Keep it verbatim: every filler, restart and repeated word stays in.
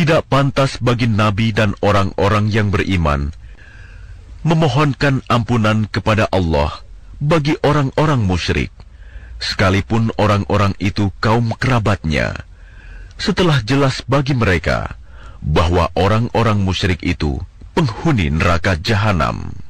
Tidak pantas bagi Nabi dan orang-orang yang beriman memohonkan ampunan kepada Allah bagi orang-orang musyrik, sekalipun orang-orang itu kaum kerabatnya, setelah jelas bagi mereka bahwa orang-orang musyrik itu penghuni neraka jahanam.